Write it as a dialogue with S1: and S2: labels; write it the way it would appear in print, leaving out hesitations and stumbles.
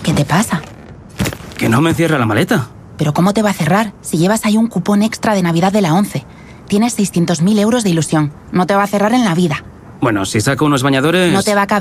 S1: ¿Qué te pasa?
S2: Que no me cierra la maleta.
S1: ¿Pero cómo te va a cerrar si llevas ahí un cupón extra de Navidad de la ONCE? Tienes 600.000 euros de ilusión. No te va a cerrar en la vida.
S2: Bueno, si saco unos bañadores...
S1: No te va a caber.